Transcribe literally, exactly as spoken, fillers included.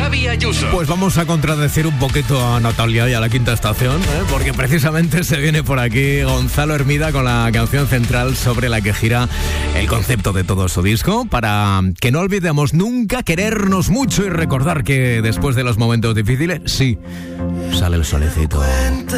Xavi Ayuso. Pues vamos a contradecir un poquito a Natalia y a la Quinta Estación, ¿eh? Porque precisamente se viene por aquí Gonzalo Hermida con la canción central sobre la que gira el concepto de todo su disco, para que no olvidemos nunca querernos mucho y recordar que después de los momentos difíciles, sí, sale el solecito.